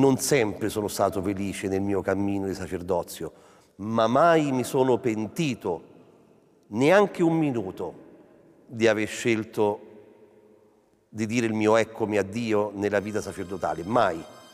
non sempre sono stato felice nel mio cammino di sacerdozio, ma mai mi sono pentito, neanche un minuto, di aver scelto di dire il mio eccomi a Dio nella vita sacerdotale, mai.